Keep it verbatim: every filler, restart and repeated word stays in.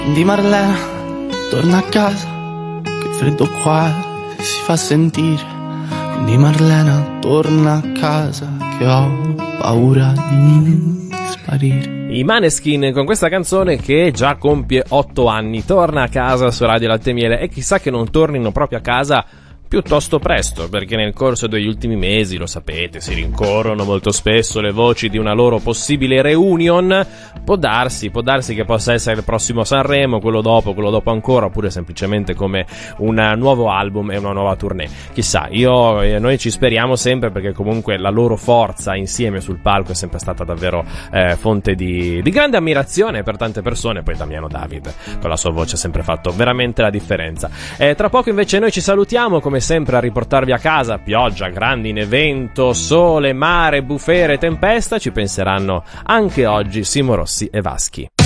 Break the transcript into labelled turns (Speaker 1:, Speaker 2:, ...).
Speaker 1: Di Marlena, torna a casa, che freddo qua si fa sentire. Quindi Marlena, torna a casa, che ho paura di sparire.
Speaker 2: I Maneskin con questa canzone che già compie otto anni, torna a casa su Radio Latte e Miele, e chissà che non tornino proprio a casa piuttosto presto, perché nel corso degli ultimi mesi, lo sapete, si rincorrono molto spesso le voci di una loro possibile reunion. Può darsi, può darsi che possa essere il prossimo Sanremo, quello dopo, quello dopo ancora, oppure semplicemente come un nuovo album e una nuova tournée. Chissà, io e noi ci speriamo sempre, perché comunque la loro forza insieme sul palco è sempre stata davvero eh, fonte di, di grande ammirazione per tante persone. Poi Damiano David con la sua voce ha sempre fatto veramente la differenza. Eh, tra poco invece noi ci salutiamo, come sempre a riportarvi a casa pioggia, grandine, vento, sole, mare, bufere, tempesta. Ci penseranno anche oggi Simo Rossi e Vaschi.